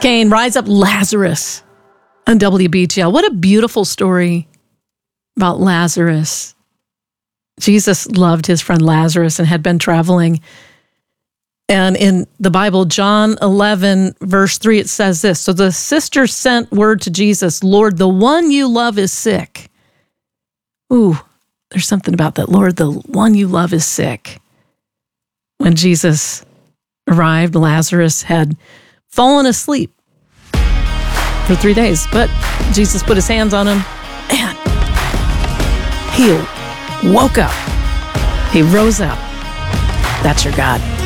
Kane, Rise Up Lazarus on WBGL. What a beautiful story about Lazarus. Jesus loved his friend Lazarus and had been traveling. And in the Bible, John 11, verse 3, it says this. So the sister sent word to Jesus, Lord, the one you love is sick. Ooh, there's something about that. Lord, the one you love is sick. When Jesus arrived, Lazarus had fallen asleep for 3 days, but Jesus put his hands on him and he woke up. He rose up. That's your God.